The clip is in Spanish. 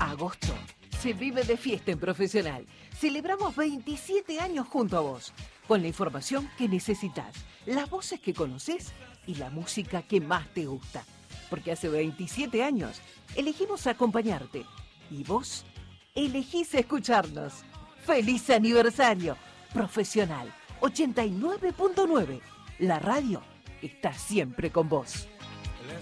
Agosto se vive de fiesta en Profesional. Celebramos 27 años junto a vos, con la información que necesitas, las voces que conoces y la música que más te gusta. Porque hace 27 años elegimos acompañarte y vos elegís escucharnos. ¡Feliz aniversario! Profesional 89.9. La radio está siempre con vos.